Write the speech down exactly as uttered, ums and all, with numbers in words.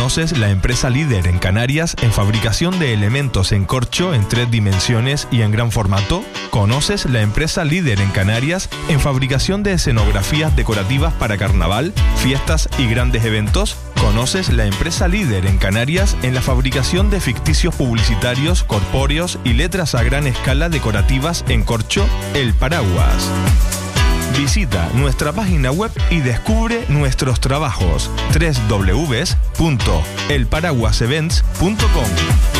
¿Conoces la empresa líder en Canarias en fabricación de elementos en corcho en tres dimensiones y en gran formato? ¿Conoces la empresa líder en Canarias en fabricación de escenografías decorativas para carnaval, fiestas y grandes eventos? ¿Conoces la empresa líder en Canarias en la fabricación de ficticios publicitarios, corpóreos y letras a gran escala decorativas en corcho? El Paraguas. Visita nuestra página web y descubre nuestros trabajos. doble u doble u doble u punto el paraguas events punto com